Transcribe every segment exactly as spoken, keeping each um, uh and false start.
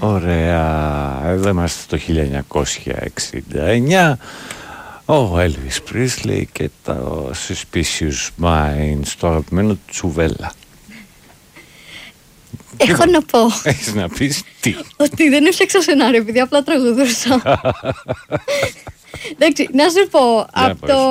Ωραία. Εδώ είμαστε το χίλια εννιακόσια εξήντα εννιά. Ο Elvis Presley και το Suspicious Mind στο αγαπημένο Τσουβέλα. Έχω να πω. Έχεις να πεις τι? Ότι δεν έφτιαξα σενάριο επειδή απλά τραγουδούσα. Εντάξει, να σου πω από το...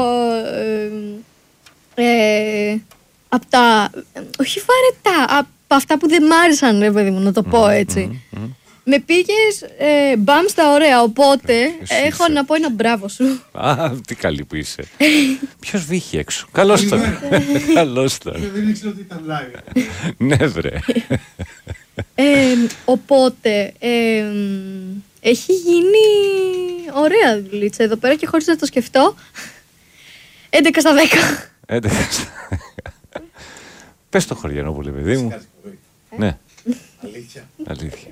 Ε, από τα... όχι βαρετά, από αυτά που δεν μ' άρεσαν, ρε παιδί μου, να το πω έτσι. Mm, mm, mm. Με πήγες ε, μπαμ στα ωραία, οπότε Εσύ έχω είσαι. να πω ένα μπράβο σου. Α, τι καλή που είσαι. Ποιος βγήκε έξω? Καλώς ήταν. Καλώς ήταν. Δεν ήξερα ότι ήταν live. Ναι βρε. ε, Οπότε ε, έχει γίνει ωραία δουλίτσα εδώ πέρα και χωρίς να το σκεφτώ. έντεκα στα δέκα. έντεκα στα δέκα. Πες το Χωριανόπουλε, παιδί μου. Ναι. Αλήθεια. Αλήθεια.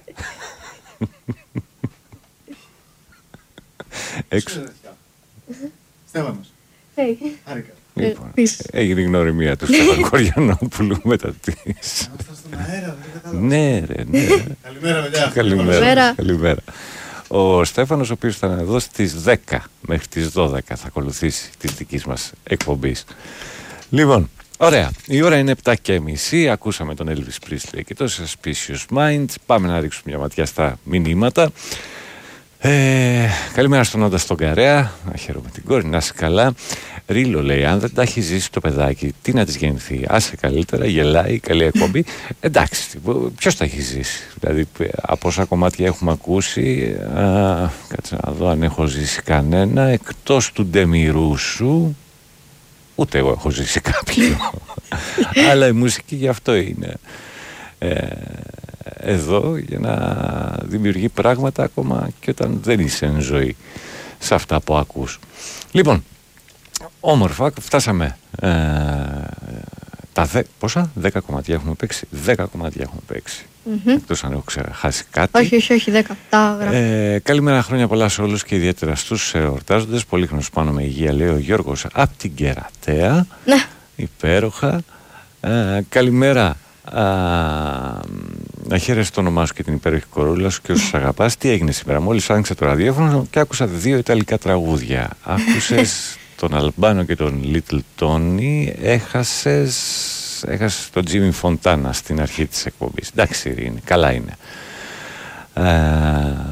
Έξω. Στέφανος. Χάρηκα. Λοιπόν, έγινε η γνωριμία του Στέφανου Χωριανόπουλου μετά τις... Είμαστε στον αέρα, δεν κατάλαβα. Ναι ρε, ναι. Καλημέρα παιδιά. Καλημέρα. Καλημέρα. Ο Στέφανος, ο οποίος θα είναι εδώ στις δέκα μέχρι τις δώδεκα, θα ακολουθήσει της δικής μας εκπομπής. Λοιπόν, ωραία. Η ώρα είναι επτά και μισή. Ακούσαμε τον Elvis Presley και το Suspicious Mind. Πάμε να ρίξουμε μια ματιά στα μηνύματα. Ε, καλημέρα στον Όντα στον Καρέα. Να χαίρομαι την κόρη, να είσαι καλά. Ρίλο λέει: αν δεν τα έχει ζήσει το παιδάκι, τι να τη γεννηθεί? Άσε καλύτερα, γελάει, καλή εκπομπή. Εντάξει, ποιος τα έχει ζήσει? Δηλαδή, από όσα κομμάτια έχουμε ακούσει, α, κάτσε να δω αν έχω ζήσει κανένα εκτός του Ντεμιρούσου. Ούτε εγώ έχω ζήσει κάποιο. Αλλά η μουσική γι' αυτό είναι ε, εδώ, για να δημιουργεί πράγματα ακόμα και όταν δεν είσαι εν ζωή σε αυτά που ακούς. Λοιπόν, όμορφα, φτάσαμε ε, τα δε, πόσα, δέκα κομμάτια έχουμε παίξει. Δέκα κομμάτια έχουμε παίξει. Mm-hmm. Εκτός αν έχω ξεχάσει κάτι. Όχι, όχι, όχι, δέκα. Ε, καλημέρα, χρόνια πολλά σε όλους και ιδιαίτερα στους εορτάζοντες. Πολύχρονος πάνω με υγεία, λέει ο Γιώργος από την Κερατέα. Ναι. Υπέροχα. Ε, καλημέρα. Α, να χαίρεσαι το όνομά σου και την υπέροχη κορούλα σου και όσους αγαπάς. Τι έγινε σήμερα? Μόλις άνοιξα το ραδιόφωνο και άκουσα δύο ιταλικά τραγούδια. Άκουσες τον Αλμπάνο και τον Little Tony. Έχασες, έχασες τον Jimmy Fontana στην αρχή της εκπομπής. Εντάξει, είναι, καλά είναι. Ε,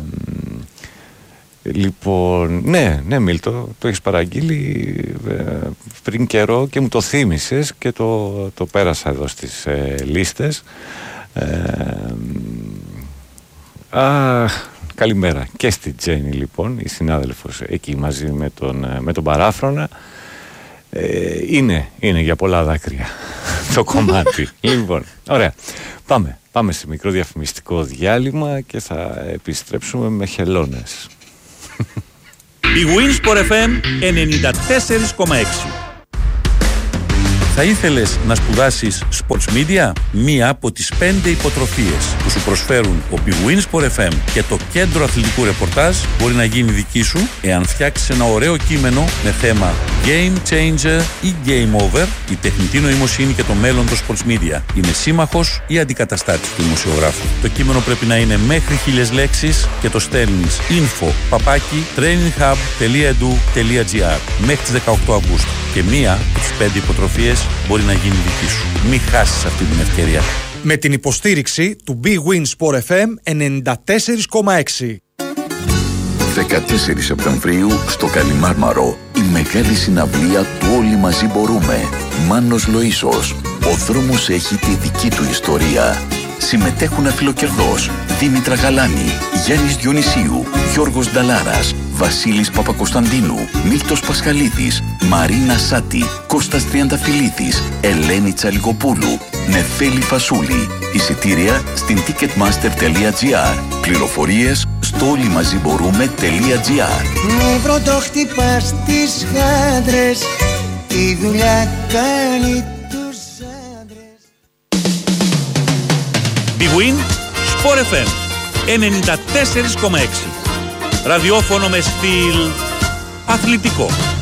λοιπόν, ναι, ναι Μίλτο, το έχεις παραγγείλει ε, πριν καιρό και μου το θύμισες και το, το πέρασα εδώ στις ε, λίστες. Ε, α, καλημέρα και στη Τζέννη λοιπόν, η συνάδελφος εκεί μαζί με τον, με τον Παράφρονα. Ε, είναι, είναι για πολλά δάκρυα το κομμάτι. Λοιπόν, ωραία, πάμε, πάμε σε μικρό διαφημιστικό διάλειμμα και θα επιστρέψουμε με χελώνες. Η Winsport εφ εμ ενενήντα τέσσερα κόμμα έξι. Θα ήθελες να σπουδάσεις Sports Media? Μία από τις πέντε υποτροφίες που σου προσφέρουν ο Big Winsport εφ εμ και το Κέντρο Αθλητικού Ρεπορτάζ μπορεί να γίνει δική σου εάν φτιάξεις ένα ωραίο κείμενο με θέμα Game Changer ή Game Over. Η τεχνητή νοημοσύνη και το μέλλον των Sports Media είναι σύμμαχος ή αντικαταστάτης του δημοσιογράφου. Το κείμενο πρέπει να είναι μέχρι χίλιες λέξεις και το στέλνεις info παπάκι traininghub τελεία edu τελεία gr μέχρι τις δεκαοκτώ Αυγούστου. Και μία από τις πέντε υποτροφίες μπορεί να γίνει δική σου. Μην χάσεις αυτή την ευκαιρία. Με την υποστήριξη του Big Win Sport εφ εμ ενενήντα τέσσερα κόμμα έξι. δεκατέσσερις Σεπτεμβρίου στο Καλιμάρμαρο, η μεγάλη συναυλία του Όλοι Μαζί Μπορούμε. Μάνος Λοΐσος. Ο δρόμος έχει τη δική του ιστορία. Συμμετέχουν Αφιλοκερδός, Δήμητρα Γαλάνη, Γιάννης Διονυσίου, Γιώργος Νταλάρας, Βασίλης Παπακοσταντίνου, Μίλτος Πασχαλίδης, Μαρίνα Σάτη, Κώστας Τριανταφυλλίδης, Ελένη Τσαλιγοπούλου, Νεφέλη Φασούλη. Εισιτήρια στην ticketmaster τελεία gr. Πληροφορίες στο όλοιμαζιμπορούμε.gr. Μη πρωτοχτυπάς τις χάντρες, τη δουλειά κάνει τους άντρες. Big Win Sport εφ εμ ενενήντα τέσσερα κόμμα έξι. Ραδιόφωνο με στυλ αθλητικό.